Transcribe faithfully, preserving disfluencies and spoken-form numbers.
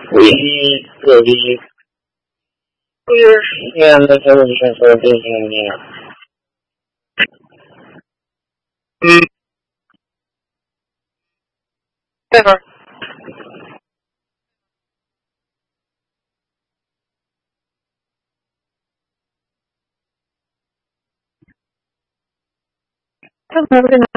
位于各地四月十年的这个颜色变形年。嗯，这个这不是